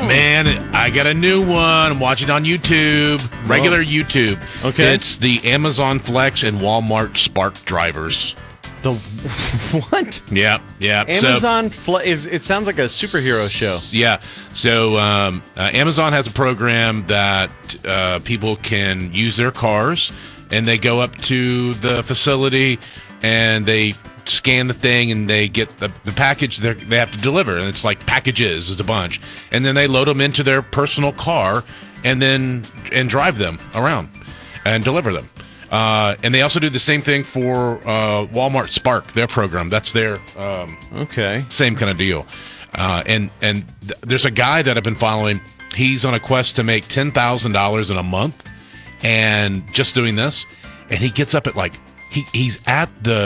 Man, I got a new one. I'm watching on YouTube, regular YouTube. Okay. It's the Amazon Flex and Walmart Spark drivers. The what? Yeah. Amazon it sounds like a superhero show. Yeah. So Amazon has a program that people can use their cars, and they go up to the facility and they scan the thing and they get the package they have to deliver, and it's like packages, it's a bunch, and then they load them into their personal car and drive them around and deliver them. And they also do the same thing for Walmart Spark, their program. That's their same kind of deal. There's a guy that I've been following. He's on a quest to make $10,000 in a month, and just doing this. And he gets up at he's at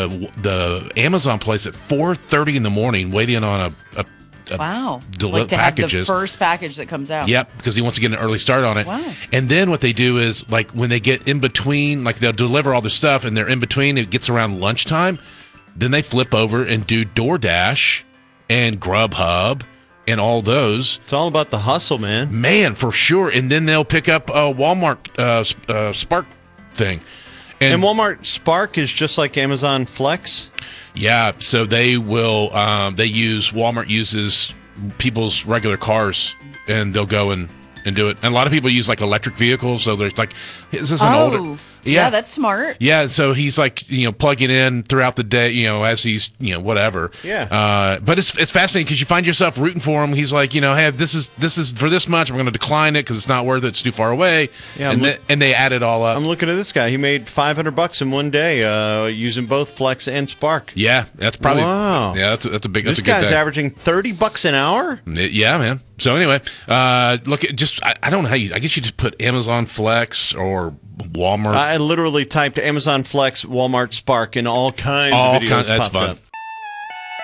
the Amazon place at 4:30 in the morning, waiting on a wow. Deliver to packages. have the first package that comes out. Yep, because he wants to get an early start on it. Wow. And then what they do is, when they get in between, they'll deliver all the stuff, and they're in between, it gets around lunchtime, then they flip over and do DoorDash and Grubhub and all those. It's all about the hustle, man. Man, for sure. And then they'll pick up a Walmart Spark thing. And Walmart Spark is just like Amazon Flex? Yeah, so they will. Walmart uses people's regular cars, and they'll go and do it. And a lot of people use electric vehicles. So there's is this an older? Yeah, that's smart. Yeah, so he's plugging in throughout the day, as he's whatever. Yeah. But it's fascinating because you find yourself rooting for him. He's like, hey, this is for this much. I'm going to decline it because it's not worth it. It's too far away. Yeah. And they add it all up. I'm looking at this guy. He made $500 in one day using both Flex and Spark. Yeah, that's probably. Wow. Yeah, that's a big. This guy's averaging $30 an hour. Yeah, man. So anyway, look at I don't know how I guess you just put Amazon Flex or Walmart. I literally typed Amazon Flex, Walmart Spark, and all kinds of videos That's popped fun. up.